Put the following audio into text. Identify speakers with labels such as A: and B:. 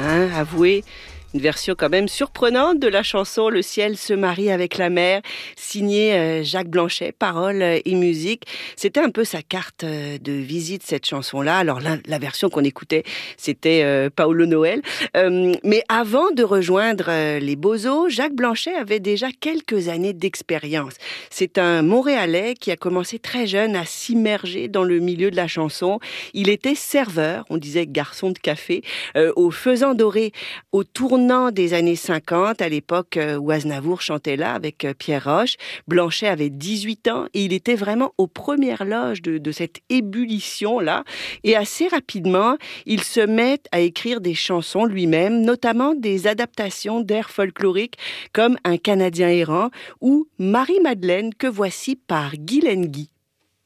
A: Hein, avouez. Une version quand même surprenante de la chanson Le ciel se marie avec la mer, signée Jacques Blanchet, paroles et musique. C'était un peu sa carte de visite, cette chanson-là. Alors la version qu'on écoutait, c'était Paolo Noël. Mais avant de rejoindre les Bozos, Jacques Blanchet avait déjà quelques années d'expérience. C'est un Montréalais qui a commencé très jeune à s'immerger dans le milieu de la chanson. Il était serveur, on disait garçon de café, au Faisan Doré, au tournant des années 50, à l'époque où Aznavour chantait là avec Pierre Roche. Blanchet avait 18 ans et il était vraiment aux premières loges de cette ébullition-là. Et assez rapidement, il se met à écrire des chansons lui-même, notamment des adaptations d'airs folkloriques comme Un Canadien errant ou Marie-Madeleine que voici par Guy Lenguy.